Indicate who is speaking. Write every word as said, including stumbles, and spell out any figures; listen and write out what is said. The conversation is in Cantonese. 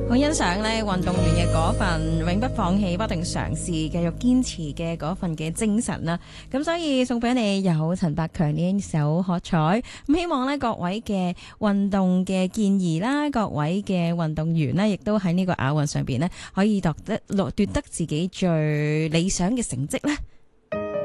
Speaker 1: 好欣賞咧運動員嘅嗰份永不放棄、不斷嘗試、繼續堅持嘅嗰份嘅精神啦。咁所以送俾你有陳百強呢一首《喝彩》。咁希望咧各位嘅運動嘅建議啦，各位嘅運動員呢，亦都喺呢個亞運上邊呢，可以奪得奪得自己最理想嘅成績咧。